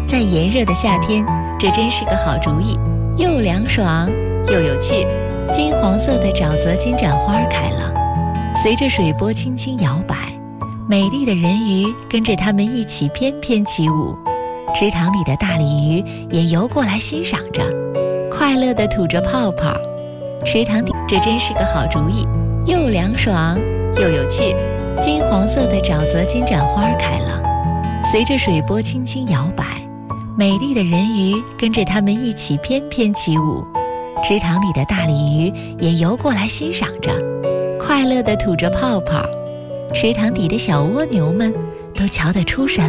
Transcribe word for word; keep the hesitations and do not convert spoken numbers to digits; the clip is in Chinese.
在炎热的夏天，这真是个好主意，又凉爽又有趣。金黄色的沼泽金盏花开了，随着水波轻轻摇摆，美丽的人鱼跟着它们一起翩翩起舞。池塘里的大鲤鱼也游过来欣赏着，快乐地吐着泡泡。池塘底，这真是个好主意，又凉爽又有趣。金黄色的沼泽金盏花开了，随着水波轻轻摇摆，美丽的人鱼跟着它们一起翩翩起舞。池塘里的大鲤鱼也游过来欣赏着，快乐地吐着泡泡。池塘底的小蜗牛们都瞧得出神